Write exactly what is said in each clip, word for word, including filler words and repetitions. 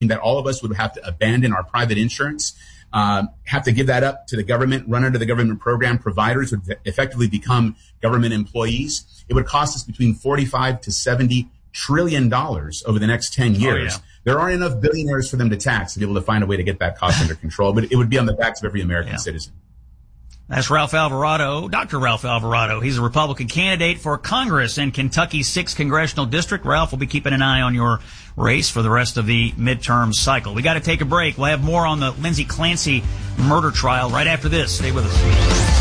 that all of us would have to abandon our private insurance, um, have to give that up to the government, run under the government program. Providers would effectively become government employees. It would cost us between forty-five to seventy trillion dollars over the next ten years. Oh, yeah. There aren't enough billionaires for them to tax to be able to find a way to get that cost under control, but it would be on the backs of every American yeah. citizen. That's Ralph Alvarado, Doctor Ralph Alvarado. He's a Republican candidate for Congress in Kentucky's sixth Congressional District. Ralph will be keeping an eye on your race for the rest of the midterm cycle. We got to take a break. We'll have more on the Lindsay Clancy murder trial right after this. Stay with us.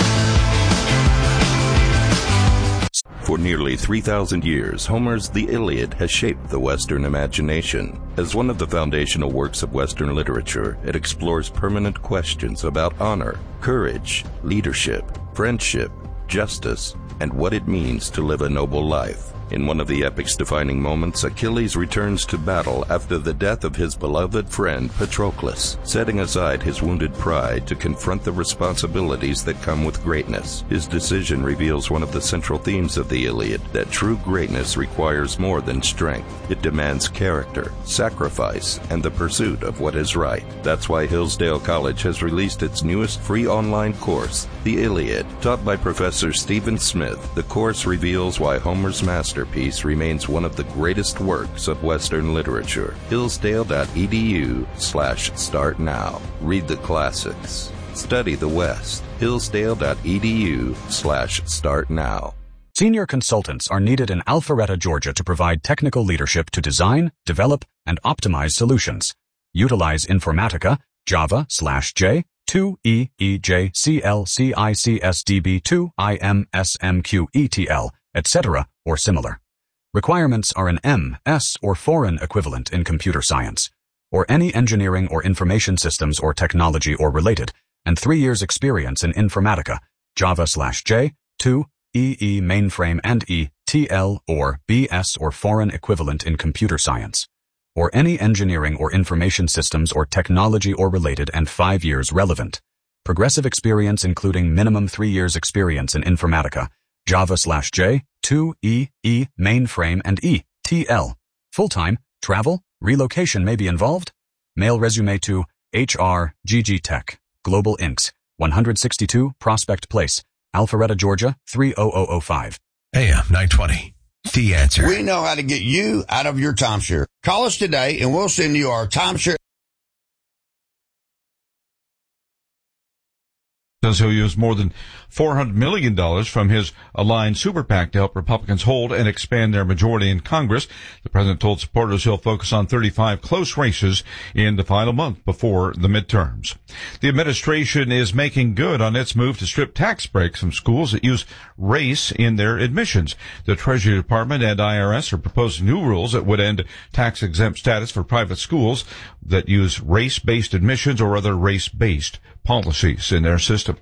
For nearly three thousand years, Homer's The Iliad has shaped the Western imagination. As one of the foundational works of Western literature, it explores permanent questions about honor, courage, leadership, friendship, justice, and what it means to live a noble life. In one of the epic's defining moments, Achilles returns to battle after the death of his beloved friend Patroclus, setting aside his wounded pride to confront the responsibilities that come with greatness. His decision reveals one of the central themes of the Iliad, that true greatness requires more than strength. It demands character, sacrifice, and the pursuit of what is right. That's why Hillsdale College has released its newest free online course, The Iliad. Taught by Professor Stephen Smith, the course reveals why Homer's master Masterpiece remains one of the greatest works of Western literature. Hillsdale.edu slash start now. Read the classics. Study the West. Hillsdale.edu slash start now. Senior consultants are needed in Alpharetta, Georgia to provide technical leadership to design, develop, and optimize solutions. Utilize Informatica, Java slash J, two E E J C L C I C S D B two I M S M Q E T L, et cetera, or similar. Requirements are an M, S, or foreign equivalent in computer science, or any engineering or information systems or technology or related, and three years experience in Informatica, Java slash J, two, E E mainframe and E, T L, or B S or foreign equivalent in computer science, or any engineering or information systems or technology or related and five years relevant. Progressive experience including minimum three years experience in Informatica, Java slash J, two, E, E, mainframe, and E, T L. Full-time, travel, relocation may be involved. Mail resume to H R G G Tech, Global Incorporated, one sixty-two Prospect Place, Alpharetta, Georgia, three oh oh oh five. A M nine twenty. The Answer. We know how to get you out of your timeshare. Call us today and we'll send you our timeshare. Says he'll use more than four hundred million dollars from his aligned super PAC to help Republicans hold and expand their majority in Congress. The president told supporters he'll focus on thirty-five close races in the final month before the midterms. The administration is making good on its move to strip tax breaks from schools that use race in their admissions. The Treasury Department and I R S are proposing new rules that would end tax-exempt status for private schools that use race-based admissions or other race-based policies in their system.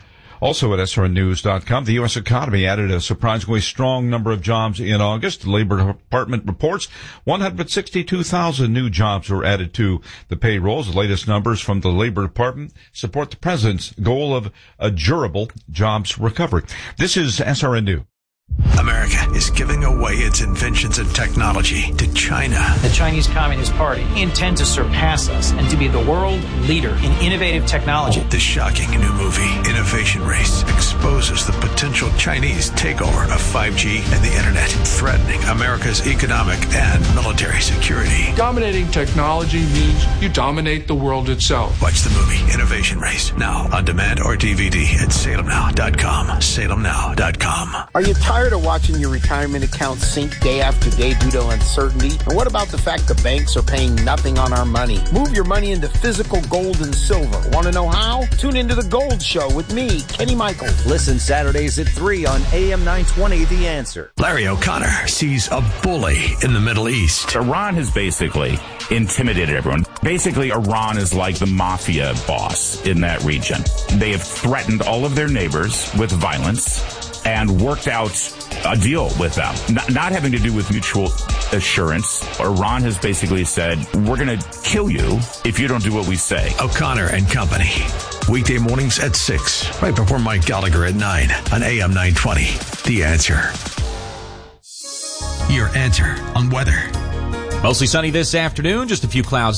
Also at S R N news dot com, the U S economy added a surprisingly strong number of jobs in August. The Labor Department reports one hundred sixty-two thousand new jobs were added to the payrolls. The latest numbers from the Labor Department support the president's goal of a durable jobs recovery. This is S R N News. America is giving away its inventions and technology to China. The Chinese Communist Party intends to surpass us and to be the world leader in innovative technology. The shocking new movie, Innovation Race, exposes the potential Chinese takeover of five G and the Internet, threatening America's economic and military security. Dominating technology means you dominate the world itself. Watch the movie, Innovation Race, now on demand or D V D at Salem Now dot com. Salem Now dot com. Are you tired of watching your retirement account sink day after day due to uncertainty? And what about the fact the banks are paying nothing on our money? Move your money into physical gold and silver. Want to know how? Tune into The Gold Show with me, Kenny Michaels. Listen Saturdays at three on A M nine twenty, The Answer. Larry O'Connor sees a bully in the Middle East. Iran has basically intimidated everyone. Basically, Iran is like the mafia boss in that region. They have threatened all of their neighbors with violence and worked out a deal with them, not, not having to do with mutual assurance. Iran has basically said, we're going to kill you if you don't do what we say. O'Connor and Company. Weekday mornings at six, right before Mike Gallagher at nine on A M nine twenty. The Answer. Your answer on weather. Mostly sunny this afternoon, just a few clouds